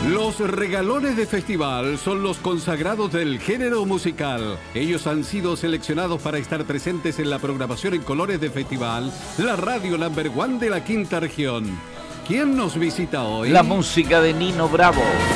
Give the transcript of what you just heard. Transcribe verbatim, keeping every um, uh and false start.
Los regalones de festival son los consagrados del género musical. Ellos han sido seleccionados para estar presentes en la programación en colores de festival, la radio number one de la quinta región. ¿Quién nos visita hoy? La música de Nino Bravo.